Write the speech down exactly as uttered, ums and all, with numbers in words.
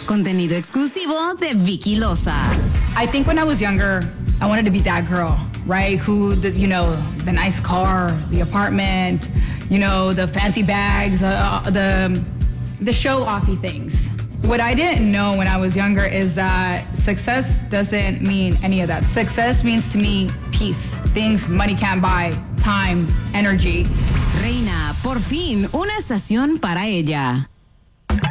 Contenido exclusivo de Vicky Loza. I think when I was younger, I wanted to be that girl, right? Who, the, you know, the nice car, the apartment, you know, the fancy bags, uh, the, the show-offy things. What I didn't know when I was younger is that success doesn't mean any of that. Success means to me peace, things money can't buy, time, energy. Reina, por fin, una estación para ella.